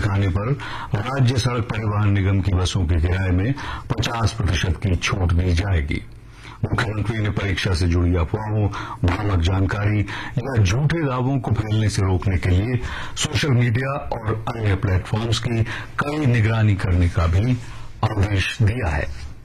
दिखाने पर राज्य सड़क परिवहन निगम की बसों के किराए में 50% की छूट दी जाएगी। मुख्यमंत्री ने परीक्षा से जुड़ी अफवाहों, भ्रामक जानकारी या झूठे दावों को फैलने से रोकने के लिए सोशल मीडिया और अन्य प्लेटफॉर्म्स की कड़ी निगरानी करने का भी आदेश दिया है।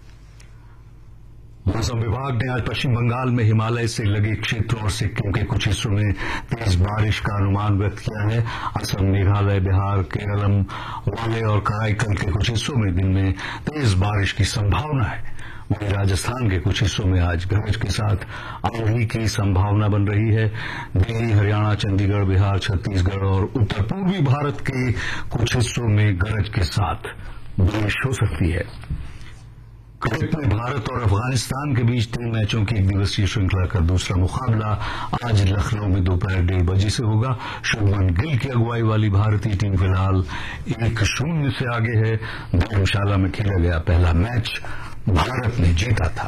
मौसम विभाग ने आज पश्चिम बंगाल में हिमालय से लगे क्षेत्रों और सिक्किम के कुछ हिस्सों में तेज बारिश का अनुमान व्यक्त किया है। असम, मेघालय, बिहार, केरलम वाले और कराईकल के कुछ हिस्सों में दिन में तेज बारिश की संभावना है। वहीं राजस्थान के कुछ हिस्सों में आज गरज के साथ आंधी की संभावना बन रही है। दिल्ली, हरियाणा, चंडीगढ़, बिहार, छत्तीसगढ़ और उत्तर पूर्वी भारत के कुछ हिस्सों में गरज के साथ बारिश हो सकती है। क्रिकेट में भारत और अफगानिस्तान के बीच 3 मैचों की एक दिवसीय श्रृंखला का दूसरा मुकाबला आज लखनऊ में दोपहर 1:30 बजे से होगा। शुभमन गिल की अगुवाई वाली भारतीय टीम फिलहाल 1-0 से आगे है। धर्मशाला में खेला गया पहला मैच भारत ने जीता था।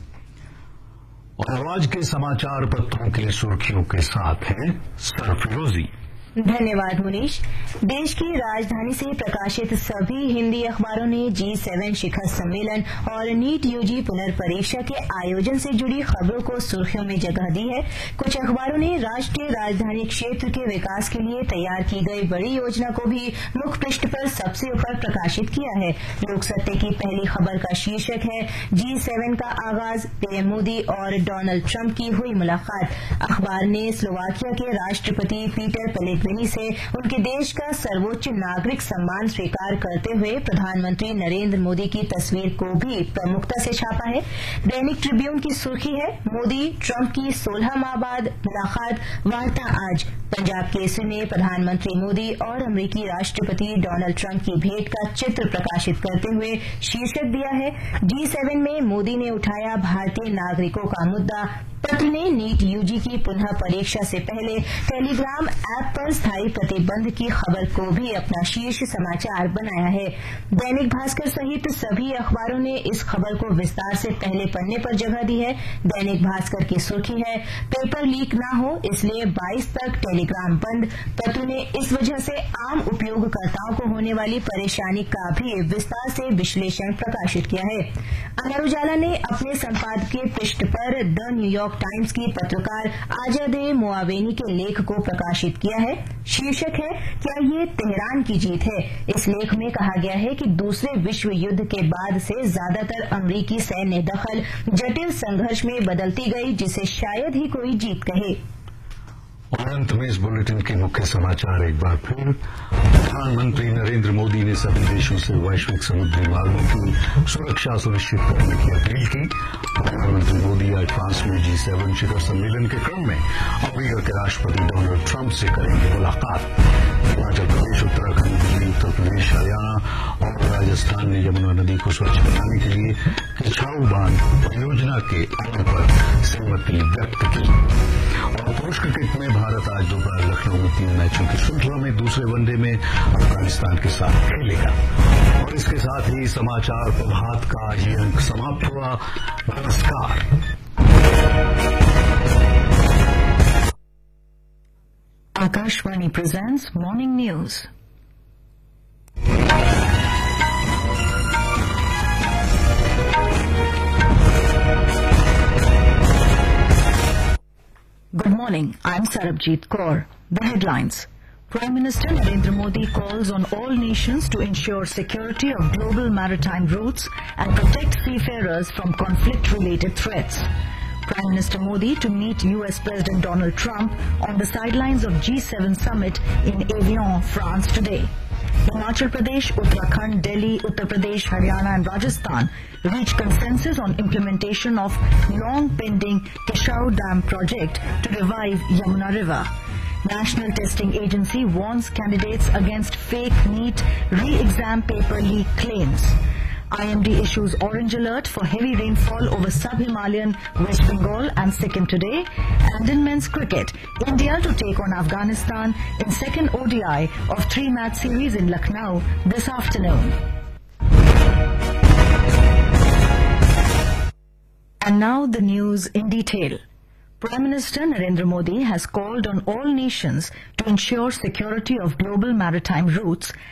और आज के समाचार पत्रों की सुर्खियों के साथ है सरफरोजी। धन्यवाद मुनीश। देश की राजधानी से प्रकाशित सभी हिंदी अखबारों ने G7 शिखर सम्मेलन और नीट यूजी पुनर्परीक्षा के आयोजन से जुड़ी खबरों को सुर्खियों में जगह दी है। कुछ अखबारों ने राष्ट्रीय राजधानी क्षेत्र के विकास के लिए तैयार की गई बड़ी योजना को भी मुख्य पृष्ठ पर सबसे ऊपर प्रकाशित किया है। लोक सत्ते की पहली खबर का शीर्षक है G7 का आगाज, पीएम मोदी और डोनाल्ड ट्रंप की हुई मुलाकात। अखबार ने स्लोवाकिया के राष्ट्रपति पीटर पेलेग्रिनी से उनके देश का सर्वोच्च नागरिक सम्मान स्वीकार करते हुए प्रधानमंत्री नरेंद्र मोदी की तस्वीर को भी प्रमुखता से छापा है। दैनिक ट्रिब्यून की सुर्खी है, मोदी ट्रंप की 16 माह बाद मुलाकात, वार्ता आज। पंजाब केसरी ने प्रधानमंत्री मोदी और अमेरिकी राष्ट्रपति डोनाल्ड ट्रंप की भेंट का चित्र प्रकाशित करते हुए शीर्षक दिया है, G7 में मोदी ने उठाया भारतीय नागरिकों का मुद्दा। पत्र ने नीट यूजी की पुनः परीक्षा से पहले टेलीग्राम ऐप पर स्थायी प्रतिबंध की खबर को भी अपना शीर्ष समाचार बनाया है। दैनिक भास्कर सहित सभी अखबारों ने इस खबर को विस्तार से पहले पन्ने पर जगह दी है। दैनिक भास्कर की सुर्खी है, पेपर लीक न हो इसलिए 22 तक टेलीग्राम बंद। पत्र ने इस वजह से आम उपयोगकर्ताओं को होने वाली परेशानी का भी विस्तार से विश्लेषण प्रकाशित किया है। अमर उजाला ने अपने संपादकीय पृष्ठ पर द न्यूयॉर्क टाइम्स की पत्रकार आजादे मोआवेनी के लेख को प्रकाशित किया है। शीर्षक है, क्या ये तेहरान की जीत है। इस लेख में कहा गया है कि दूसरे विश्व युद्ध के बाद से ज्यादातर अमेरिकी सैन्य दखल जटिल संघर्ष में बदलती गई, जिसे शायद ही कोई जीत कहे। और अंत में इस बुलेटिन के मुख्य समाचार एक बार फिर। प्रधानमंत्री नरेंद्र मोदी ने सभी देशों से वैश्विक समुद्री मार्गों की सुरक्षा सुनिश्चित करने की अपील की। प्रधानमंत्री मोदी आज फ्रांस में G7 शिखर सम्मेलन के क्रम में अमेरिका के राष्ट्रपति डोनाल्ड ट्रंप से करेंगे मुलाकात। हिमाचल प्रदेश, उत्तराखंड, दिल्ली, उत्तर प्रदेश, हरियाणा और राजस्थान ने यमुना नदी को स्वच्छ बनाने के लिए किछाऊ बांध परियोजना के अमल पर सहमति व्यक्त की। और पुरुष क्रिकेट में भारत आज दोपहर लखनऊ में 3 मैचों की श्रृंखला में दूसरे वनडे में अफगानिस्तान के साथ खेलेगा। और इसके साथ ही समाचार प्रभात का ये अंक समाप्त हुआ। नमस्कार। Akashvani presents morning news. Good morning. I'm Sarabjit Kaur. The headlines. Prime Minister Narendra Modi calls on all nations to ensure security of global maritime routes and protect seafarers from conflict-related threats. Prime Minister Modi to meet US President Donald Trump on the sidelines of G7 summit in Evian, France today. Himachal Pradesh, Uttarakhand, Delhi, Uttar Pradesh, Haryana and Rajasthan reached consensus on implementation of long-pending Kishau Dam project to revive Yamuna River. National Testing Agency warns candidates against fake NEET re-exam paper leak claims. IMD issues orange alert for heavy rainfall over sub-Himalayan West Bengal and Sikkim today. And in men's cricket, India to take on Afghanistan in second ODI of 3-match series in Lucknow this afternoon. And now the news in detail. Prime Minister Narendra Modi has called on all nations to ensure security of global maritime routes